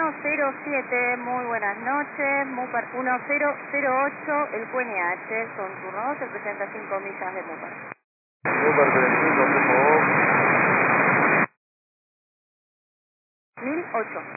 1007, muy buenas noches, Mupar 1008, el QNH, son turnos, se presenta 5 millas de Mupar. Mupar 35, por favor. 1008.